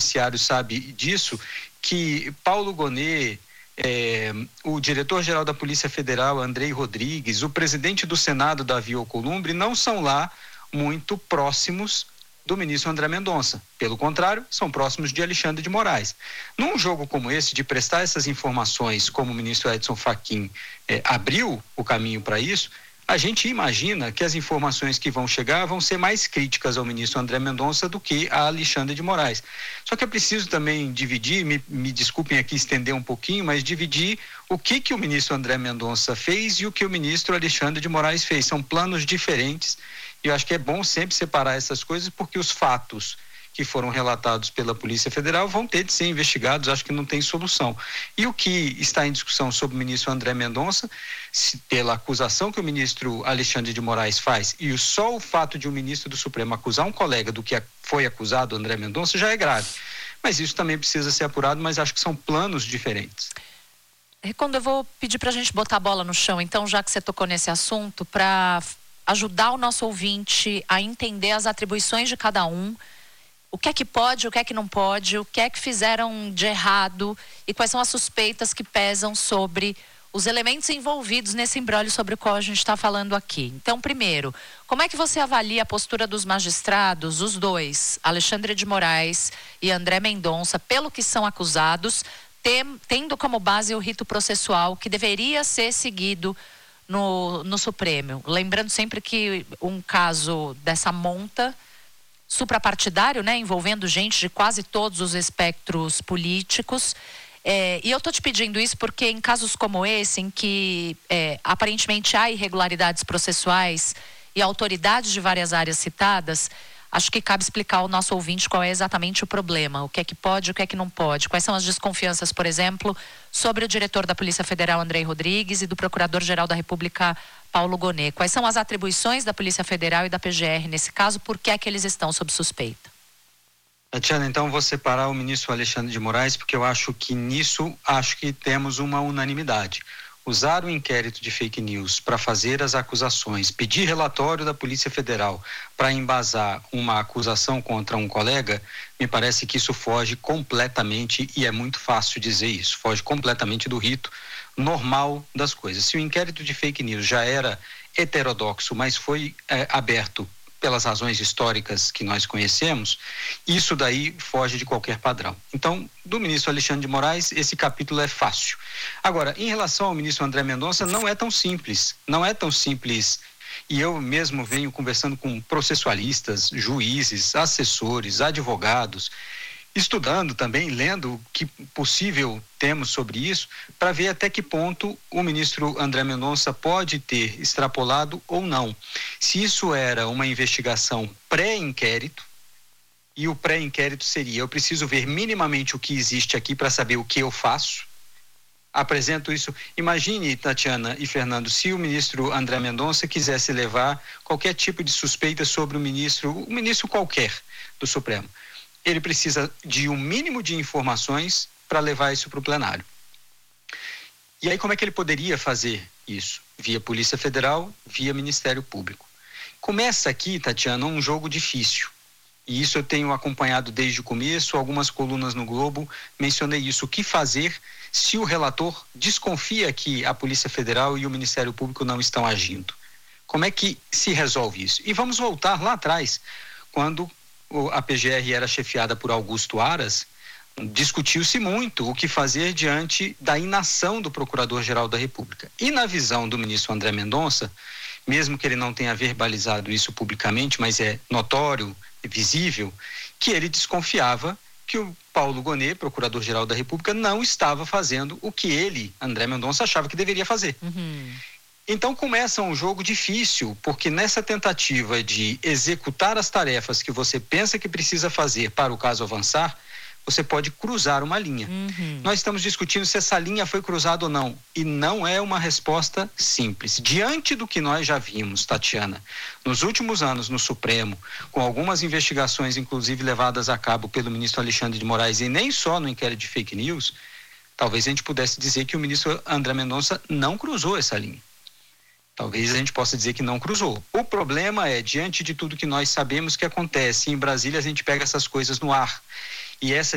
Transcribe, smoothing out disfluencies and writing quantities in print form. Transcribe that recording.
judiciário sabe disso, que Paulo Gonet, o diretor-geral da Polícia Federal, Andrei Rodrigues, o presidente do Senado, Davi Alcolumbre, não são lá muito próximos do ministro André Mendonça. Pelo contrário, são próximos de Alexandre de Moraes. Num jogo como esse, de prestar essas informações, como o ministro Edson Fachin abriu o caminho para isso, a gente imagina que as informações que vão chegar vão ser mais críticas ao ministro André Mendonça do que a Alexandre de Moraes. Só que é preciso também dividir, me desculpem aqui estender um pouquinho, mas dividir o que o ministro André Mendonça fez e o que o ministro Alexandre de Moraes fez. São planos diferentes e eu acho que é bom sempre separar essas coisas, porque os fatos que foram relatados pela Polícia Federal vão ter de ser investigados, acho que não tem solução. E o que está em discussão sobre o ministro André Mendonça, pela acusação que o ministro Alexandre de Moraes faz, e só o fato de um ministro do Supremo acusar um colega do que foi acusado, André Mendonça, já é grave. Mas isso também precisa ser apurado, mas acho que são planos diferentes. Recondo, eu vou pedir para a gente botar a bola no chão, então, já que você tocou nesse assunto, para ajudar o nosso ouvinte a entender as atribuições de cada um, o que é que pode, o que é que não pode, o que é que fizeram de errado e quais são as suspeitas que pesam sobre os elementos envolvidos nesse imbróglio sobre o qual a gente está falando aqui. Então, primeiro, como é que você avalia a postura dos magistrados, os dois, Alexandre de Moraes e André Mendonça, pelo que são acusados, tendo como base o rito processual que deveria ser seguido no Supremo? Lembrando sempre que um caso dessa monta suprapartidário, né, envolvendo gente de quase todos os espectros políticos. E eu estou te pedindo isso porque em casos como esse, em que aparentemente há irregularidades processuais e autoridades de várias áreas citadas, acho que cabe explicar ao nosso ouvinte qual é exatamente o problema, o que é que pode, o que é que não pode, quais são as desconfianças, por exemplo, sobre o diretor da Polícia Federal, Andrei Rodrigues, e do Procurador-Geral da República, Paulo Gonet. Quais são as atribuições da Polícia Federal e da PGR nesse caso? Por que é que eles estão sob suspeita? Tatiana, então vou separar o ministro Alexandre de Moraes, porque eu acho que nisso temos uma unanimidade. Usar o inquérito de fake news para fazer as acusações, pedir relatório da Polícia Federal para embasar uma acusação contra um colega, me parece que isso foge completamente, e é muito fácil dizer isso, foge completamente do rito normal das coisas. Se o inquérito de fake news já era heterodoxo, mas foi aberto pelas razões históricas que nós conhecemos, isso daí foge de qualquer padrão. Então, do ministro Alexandre de Moraes, esse capítulo é fácil. Agora, em relação ao ministro André Mendonça, não é tão simples, e eu mesmo venho conversando com processualistas, juízes, assessores, advogados, estudando também, lendo o que possível temos sobre isso, para ver até que ponto o ministro André Mendonça pode ter extrapolado ou não. Se isso era uma investigação pré-inquérito, e o pré-inquérito seria: eu preciso ver minimamente o que existe aqui para saber o que eu faço. Apresento isso. Imagine, Tatiana e Fernando, se o ministro André Mendonça quisesse levar qualquer tipo de suspeita sobre um ministro qualquer do Supremo. Ele precisa de um mínimo de informações para levar isso para o plenário. E aí, como é que ele poderia fazer isso? Via Polícia Federal, via Ministério Público. Começa aqui, Tatiana, um jogo difícil. E isso eu tenho acompanhado desde o começo, algumas colunas no Globo, mencionei isso. O que fazer se o relator desconfia que a Polícia Federal e o Ministério Público não estão agindo? Como é que se resolve isso? E vamos voltar lá atrás, quando a PGR era chefiada por Augusto Aras, discutiu-se muito o que fazer diante da inação do Procurador-Geral da República. E na visão do ministro André Mendonça, mesmo que ele não tenha verbalizado isso publicamente, mas é notório, visível, que ele desconfiava que o Paulo Gonet, Procurador-Geral da República, não estava fazendo o que ele, André Mendonça, achava que deveria fazer. Então começa um jogo difícil, porque nessa tentativa de executar as tarefas que você pensa que precisa fazer para o caso avançar, você pode cruzar uma linha. Nós estamos discutindo se essa linha foi cruzada ou não, e não é uma resposta simples. Diante do que nós já vimos, Tatiana, nos últimos anos no Supremo, com algumas investigações inclusive levadas a cabo pelo ministro Alexandre de Moraes, e nem só no inquérito de fake news, talvez a gente pudesse dizer que o ministro André Mendonça não cruzou essa linha. Talvez a gente possa dizer que não cruzou. O problema é, diante de tudo que nós sabemos que acontece em Brasília, a gente pega essas coisas no ar. E essa